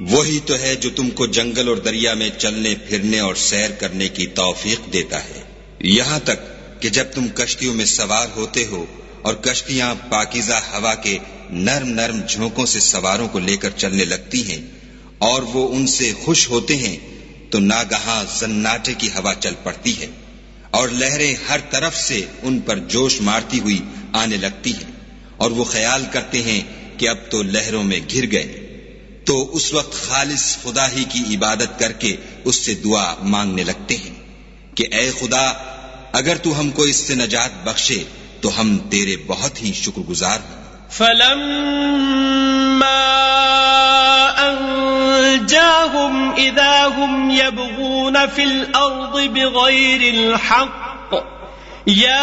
वही तो है जो तुमको जंगल और दरिया में चलने फिरने और सैर करने की तौफीक देता है, यहाँ तक कि जब तुम कश्तियों में सवार होते हो और कश्तियां पाकीज़ा हवा के नर्म नर्म झोंकों से सवारों को लेकर चलने लगती हैं और वो उनसे खुश होते हैं, तो नागहां सन्नाटे की हवा चल पड़ती है और लहरें हर तरफ से उन पर जोश मारती हुई आने लगती हैं और वो ख्याल करते हैं कि अब तो लहरों में घिर गए। तो उस वक्त खालिस खुदा ही की इबादत करके उससे दुआ मांगने लगते हैं कि ऐ खुदा, अगर तू हमको इससे नजात बख्शे तो हम तेरे बहुत ही शुक्रगुजार हैं। फलम्मा अंजाहुम इदा हुम यबगून फिल अर्द बिगैरिल हक़